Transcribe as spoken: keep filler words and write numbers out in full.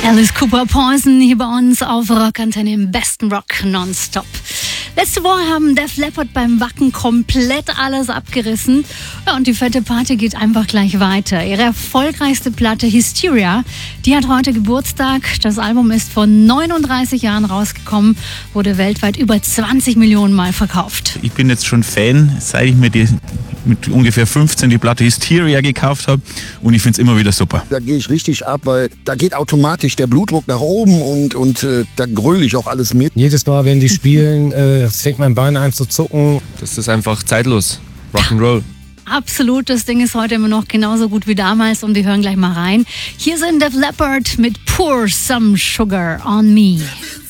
Alice Cooper, Poison hier bei uns auf Rockantenne im besten Rock nonstop. Letzte Woche haben Def Leppard beim Wacken komplett alles abgerissen. Ja, und die fette Party geht einfach gleich weiter. Ihre erfolgreichste Platte Hysteria, die hat heute Geburtstag. Das Album ist vor neununddreißig Jahren rausgekommen, wurde weltweit über zwanzig Millionen Mal verkauft. Ich bin jetzt schon Fan, seit ich mir die mit ungefähr fünfzehn die Platte Hysteria gekauft habe, und ich finde es immer wieder super. Da gehe ich richtig ab, weil da geht automatisch der Blutdruck nach oben und, und äh, da gröle ich auch alles mit. Jedes Mal, wenn die spielen, äh, fängt mein Bein an zu zucken. Das ist einfach zeitlos. Rock'n'Roll. Absolut, das Ding ist heute immer noch genauso gut wie damals und wir hören gleich mal rein. Hier sind Def Leppard mit Pour Some Sugar on Me.